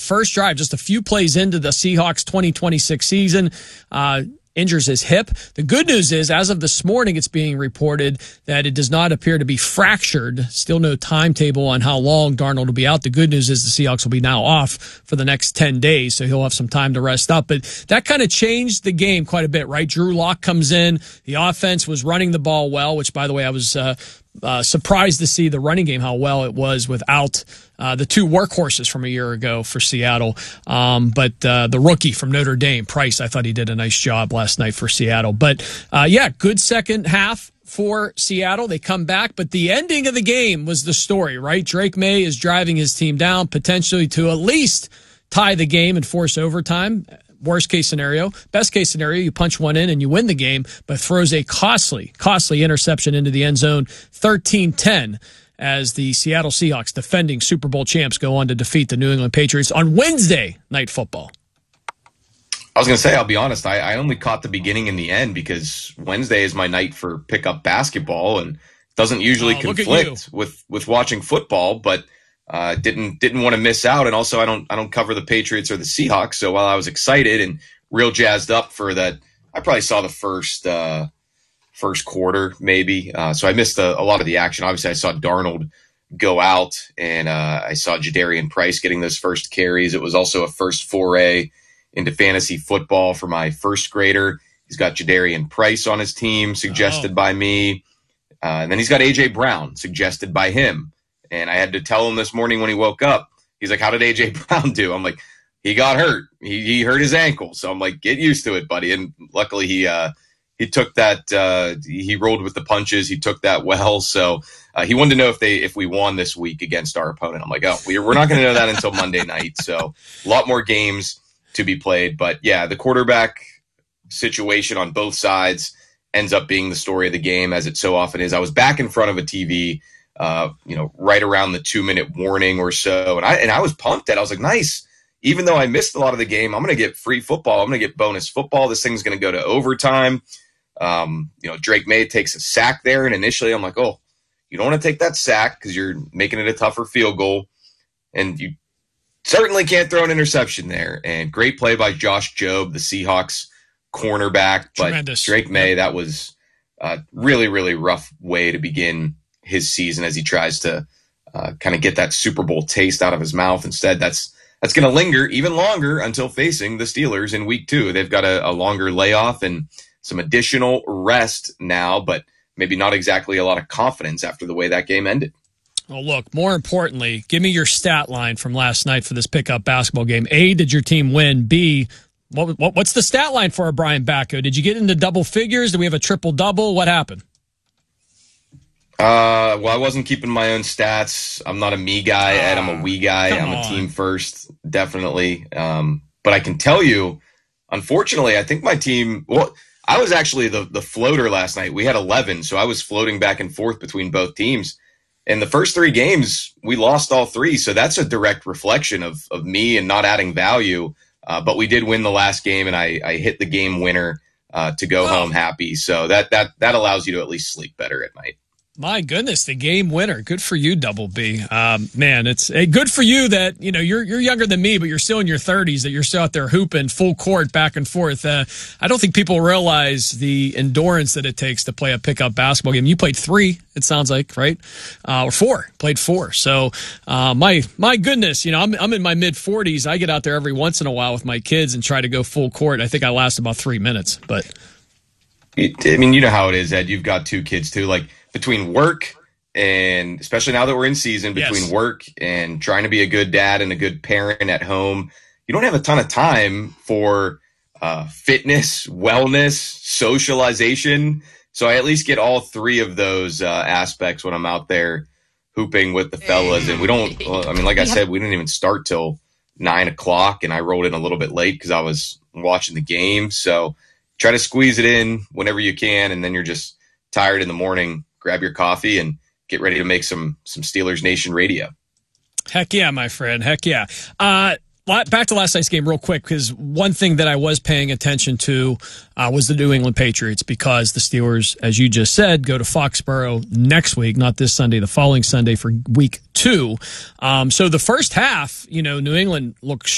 first drive, just a few plays into the Seahawks 2026 season, injures his hip. The good news is, as of this morning, it's being reported that it does not appear to be fractured. Still no timetable on how long Darnold will be out. The good news is the Seahawks will be now off for the next 10 days, so he'll have some time to rest up. But that kind of changed the game quite a bit, right? Drew Lock comes in. The offense was running the ball well, which, by the way, I was surprised to see the running game, how well it was without the two workhorses from a year ago for Seattle. But the rookie from Notre Dame, Price, I thought he did a nice job last night for Seattle. But, good second half for Seattle. They come back, but the ending of the game was the story, right? Drake May is driving his team down, potentially to at least tie the game and force overtime. Worst case scenario. Best case scenario, you punch one in and you win the game, but throws a costly interception into the end zone, 13-10, as the Seattle Seahawks, defending Super Bowl champs, go on to defeat the New England Patriots on Wednesday Night Football. I was going to say, I'll be honest, I only caught the beginning and the end because Wednesday is my night for pickup basketball and doesn't usually conflict with watching football, but didn't want to miss out, and also I don't cover the Patriots or the Seahawks. So while I was excited and real jazzed up for that, I probably saw the first quarter maybe. So I missed a lot of the action. Obviously, I saw Darnold go out, and I saw Jadarian Price getting those first carries. It was also a first foray into fantasy football for my first grader. He's got Jadarian Price on his team, suggested by me, and then he's got A.J. Brown, suggested by him. And I had to tell him this morning when he woke up, he's like, how did A.J. Brown do? I'm like, he got hurt. He hurt his ankle. So I'm like, get used to it, buddy. And luckily he took that, he rolled with the punches. He took that well. So he wanted to know if we won this week against our opponent. I'm like, we're not going to know that until Monday night. So a lot more games to be played. But yeah, the quarterback situation on both sides ends up being the story of the game, as it so often is. I was back in front of a TV right around the 2-minute warning or so. And I was pumped I was like, nice. Even though I missed a lot of the game, I'm going to get free football. I'm going to get bonus football. This thing's going to go to overtime. Drake May takes a sack there. And initially I'm like, oh, you don't want to take that sack because you're making it a tougher field goal. And you certainly can't throw an interception there. And great play by Josh Jobe, the Seahawks cornerback. But tremendous. Drake May, that was a really, really rough way to begin his season as he tries to kind of get that Super Bowl taste out of his mouth. Instead, that's going to linger even longer until facing the Steelers in week 2. They've got a longer layoff and some additional rest now, but maybe not exactly a lot of confidence after the way that game ended. Well, look, more importantly, give me your stat line from last night for this pickup basketball game. A, did your team win? B, what's the stat line for Brian Backo? Did you get into double figures? Did we have a triple-double? What happened? Well, I wasn't keeping my own stats. I'm not a me guy, Ed. I'm a we guy. I'm a team first, definitely. But I can tell you, unfortunately, I think my team, well, I was actually the floater last night. We had 11, so I was floating back and forth between both teams. And the first 3 games, we lost all 3. So that's a direct reflection of me and not adding value. But we did win the last game, and I hit the game winner to go home happy. So that allows you to at least sleep better at night. My goodness, the game winner. Good for you, Double B. Man, it's good for you that, you're younger than me, but you're still in your 30s, that you're still out there hooping full court back and forth. I don't think people realize the endurance that it takes to play a pickup basketball game. You played 3, it sounds like, right? Or 4, played 4. So, my goodness, I'm in my mid 40s. I get out there every once in a while with my kids and try to go full court. I think I last about 3 minutes, but. I mean, you know how it is, Ed. You've got 2 kids too. Like, between work and especially now that we're in season, between work and trying to be a good dad and a good parent at home, you don't have a ton of time for fitness, wellness, socialization. So I at least get all 3 of those aspects when I'm out there hooping with the fellas. And we don't, like I said, we didn't even start till 9:00, and I rolled in a little bit late because I was watching the game. So try to squeeze it in whenever you can, and then you're just tired in the morning. Grab your coffee and get ready to make some Steelers Nation radio. Heck yeah, my friend. Heck yeah. Back to last night's game real quick, because one thing that I was paying attention to was the New England Patriots, because the Steelers, as you just said, go to Foxborough next week, not this Sunday, the following Sunday for week 2. So the first half, New England looked